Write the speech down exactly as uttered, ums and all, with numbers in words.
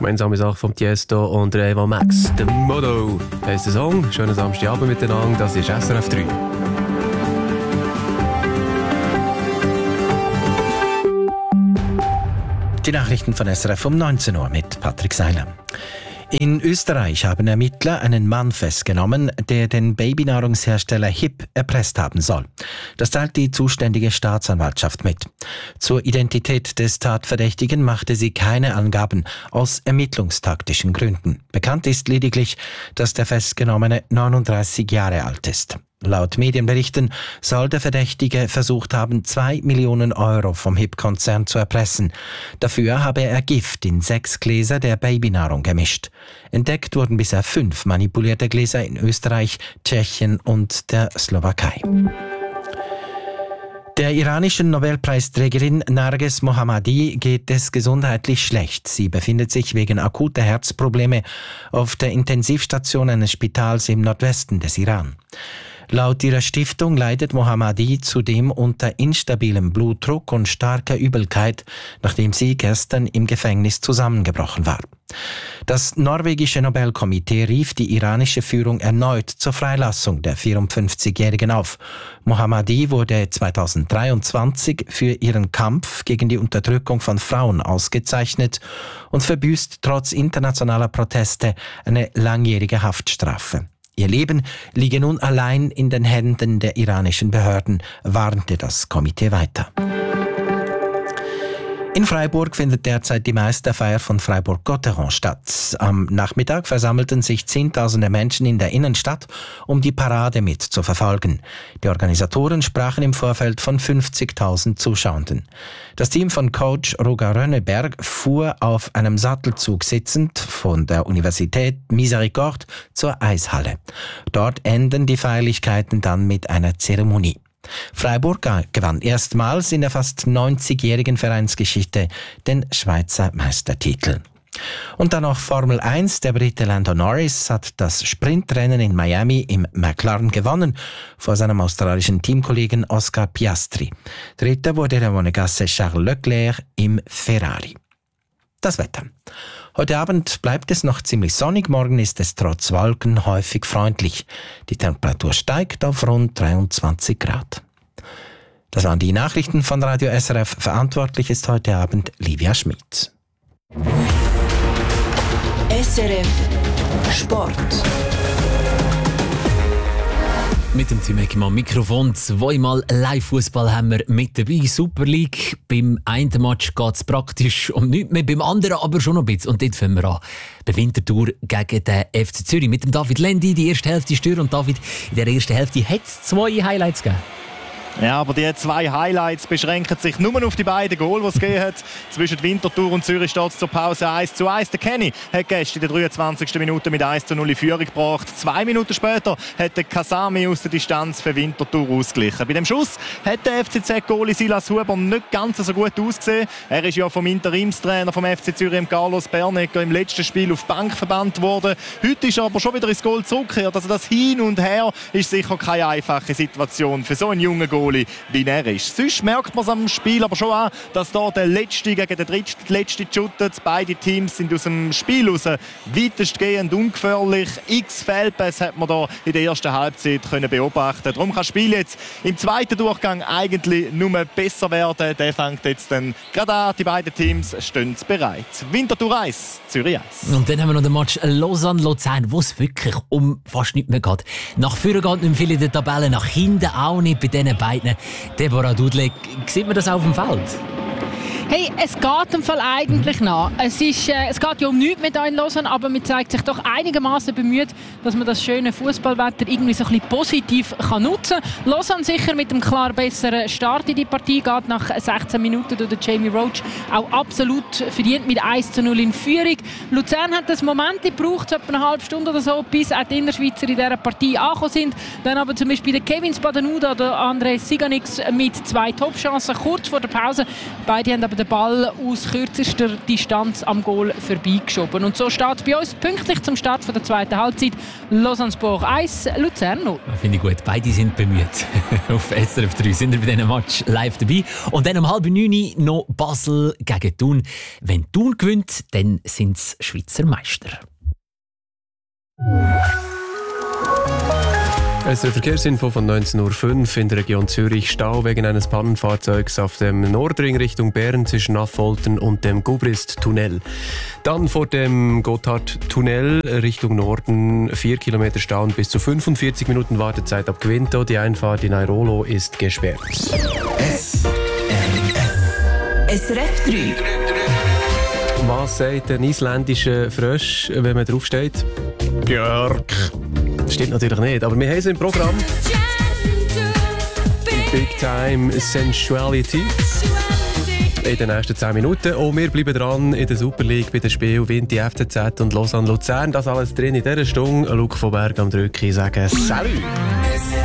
Gemeinsame Sache von Tiesto und Eva Max. «The Modo» heisst der Song. Schönen Samstagabend miteinander, das ist S R F drei. Die Nachrichten von S R F um neunzehn Uhr mit Patrick Seiler. In Österreich haben Ermittler einen Mann festgenommen, der den Babynahrungshersteller H I P erpresst haben soll. Das teilt die zuständige Staatsanwaltschaft mit. Zur Identität des Tatverdächtigen machte sie keine Angaben aus ermittlungstaktischen Gründen. Bekannt ist lediglich, dass der Festgenommene neununddreißig Jahre alt ist. Laut Medienberichten soll der Verdächtige versucht haben, zwei Millionen Euro vom H I P-Konzern zu erpressen. Dafür habe er Gift in sechs Gläser der Babynahrung gemischt. Entdeckt wurden bisher fünf manipulierte Gläser in Österreich, Tschechien und der Slowakei. Der iranischen Nobelpreisträgerin Narges Mohammadi geht es gesundheitlich schlecht. Sie befindet sich wegen akuter Herzprobleme auf der Intensivstation eines Spitals im Nordwesten des Iran. Laut ihrer Stiftung leidet Mohammadi zudem unter instabilem Blutdruck und starker Übelkeit, nachdem sie gestern im Gefängnis zusammengebrochen war. Das norwegische Nobelkomitee rief die iranische Führung erneut zur Freilassung der vierundfünfzigjährigen auf. Mohammadi wurde zweitausenddreiundzwanzig für ihren Kampf gegen die Unterdrückung von Frauen ausgezeichnet und verbüßt trotz internationaler Proteste eine langjährige Haftstrafe. Ihr Leben liege nun allein in den Händen der iranischen Behörden, warnte das Komitee weiter. In Freiburg findet derzeit die Meisterfeier von Freiburg-Gotteron statt. Am Nachmittag versammelten sich Zehntausende Menschen in der Innenstadt, um die Parade mit zu verfolgen. Die Organisatoren sprachen im Vorfeld von fünfzigtausend Zuschauenden. Das Team von Coach Roger Rönneberg fuhr auf einem Sattelzug sitzend von der Universität Miséricorde zur Eishalle. Dort enden die Feierlichkeiten dann mit einer Zeremonie. Freiburg gewann erstmals in der fast neunzigjährigen Vereinsgeschichte den Schweizer Meistertitel. Und dann noch Formel eins. Der Brite Lando Norris hat das Sprintrennen in Miami im McLaren gewonnen, vor seinem australischen Teamkollegen Oscar Piastri. Dritter wurde der Monegasse Charles Leclerc im Ferrari. Das Wetter. Heute Abend bleibt es noch ziemlich sonnig, morgen ist es trotz Wolken häufig freundlich. Die Temperatur steigt auf rund dreiundzwanzig Grad. Das waren die Nachrichten von Radio S R F. Verantwortlich ist heute Abend Livia Schmid. S R F Sport. Mit dem Team Eckermann Mikrofon. Zweimal Live-Fußball haben wir mit dabei. Super League. Beim einen Match geht es praktisch um nichts mehr, beim anderen aber schon noch ein bisschen. Und dort fangen wir an. Bei Winterthur gegen den F C Zürich. Mit dem David Lendi. Die erste Hälfte ist durch. Und David, in der ersten Hälfte hat es zwei Highlights gegeben. Ja, aber die zwei Highlights beschränken sich nur auf die beiden Goal, die es gegeben hat. Zwischen Winterthur und Zürich steht es zur Pause eins zu eins. Der Kenny hat gestern in der dreiundzwanzigsten Minute mit eins zu null in Führung gebracht. Zwei Minuten später hat der Kasami aus der Distanz für Winterthur ausgeglichen. Bei dem Schuss hat der F C Z-Goalie Silas Huber nicht ganz so gut ausgesehen. Er ist ja vom Interimstrainer vom F C Zürich, Carlos Bernecker, im letzten Spiel auf die Bank verbannt worden. Heute ist er aber schon wieder ins Goal zurückgekehrt. Also das Hin und Her ist sicher keine einfache Situation für so einen jungen Goalie, wie er ist. Sonst merkt man es am Spiel aber schon an, dass da der Letzte gegen den Drittletzten shootet. Beide Teams sind aus dem Spiel raus weitestgehend ungefährlich. X Fehlpässe hat man da in der ersten Halbzeit können beobachten. Darum kann das Spiel jetzt im zweiten Durchgang eigentlich nur besser werden. Der fängt jetzt dann gerade an. Die beiden Teams stehen bereit. Winterthur eins, Zürich eins. Und dann haben wir noch den Match Lausanne-Luzern, wo es wirklich um fast nichts mehr geht. Nach vorne geht nicht mehr viel in der Tabelle, nach hinten auch nicht bei diesen beiden. Deborah Dudley, sieht man das auf dem Feld? Hey, es geht im Fall eigentlich nach. Es, ist, äh, es geht ja um nichts mit in Lausanne, aber man zeigt sich doch einigermaßen bemüht, dass man das schöne Fußballwetter irgendwie so ein bisschen positiv kann nutzen kann. Lausanne sicher mit einem klar besseren Start in die Partie, geht nach sechzehn Minuten durch Jamie Roach auch absolut verdient mit eins zu null in Führung. Luzern hat das Moment gebraucht, so etwa eine halbe Stunde oder so, bis auch die Innerschweizer in dieser Partie angekommen sind. Dann aber zum Beispiel der Kevin Spadenuda oder André Siganix mit zwei Top-Chancen kurz vor der Pause. Beide haben aber den Ball aus kürzester Distanz am Goal vorbeigeschoben. Und so steht es bei uns pünktlich zum Start der zweiten Halbzeit. Lausanne-Sport eins, Luzern null. Finde ich gut. Beide sind bemüht. Auf S R F drei sind wir bei diesem Match live dabei. Und dann um halb neun noch Basel gegen Thun. Wenn Thun gewinnt, dann sind es Schweizer Meister. Es ist eine Verkehrsinfo von neunzehn Uhr fünf in der Region Zürich. Stau wegen eines Pannenfahrzeugs auf dem Nordring Richtung Bern zwischen Affoltern und dem Gubrist-Tunnel. Dann vor dem Gotthard-Tunnel Richtung Norden vier Kilometer Stau und bis zu fünfundvierzig Minuten Wartezeit ab Quinto. Die Einfahrt in Airolo ist gesperrt. S R F drei. Was sagt ein isländischer Frosch, wenn man draufsteht? Björk. Das stimmt natürlich nicht, aber wir haben es im Programm. Big Time Sensuality. In den nächsten zehn Minuten. Und wir bleiben dran in der Super League bei den Spielen Vinti F C Z und Lausanne Luzern. Das alles drin in dieser Stunde. Luc von Berg am Drücken sagen Salut!